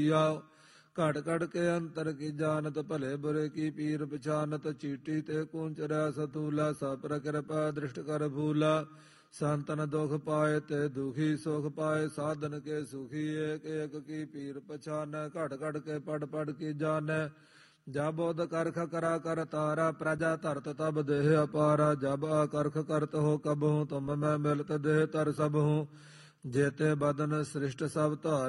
ਘਟ ਘਟ ਕੇ ਅੰਤਰ ਕੀ ਜਾਣਤ ਭਲੇ ਬੁਰੇ ਕੀ ਪੀਰ ਪਛਾਨਤ ਚੀਟੀ ਤੇ ਕੂੰਚਰੈ ਸਤੂਲਾ ਸਪਰ ਕਿਰਪਾ ਦ੍ਰਿਸ਼ਟ ਕਰ ਭੂਲਾ ਸੰਤਨ ਦੁਖ ਪਾਏ ਤੇ ਦੁਖੀ ਸੁਖ ਪਾਏ ਸਾਧਨ ਕੇ ਸੁਖੀ ਏਕ ਏਕ ਕੀ ਪੀਰ ਪਛਾਨੈ ਘਟ ਘਟ ਕੇ ਪੜ ਪੜ ਕੀ ਜਾਣੈ ਜਬ ਬੋਧ ਕਰਖ ਕਰਾ ਕਰ ਤਾਰਾ ਪ੍ਰਜਾ ਧਰਤ ਤਬ ਦੇਹ ਅਪਾਰਾ ਜਬ ਆਕਰਖ ਕਰਤ ਹੋ ਕਬਹੂ ਤੁਮ ਮੈਂ ਮਿਲਤ ਦੇਹ ਤਰ ਸਭ ਹੂੰ ਜੇਤੇ ਬਦਨ ਸ੍ਰਿਸ਼ਟ ਸਭ ਧਾਰ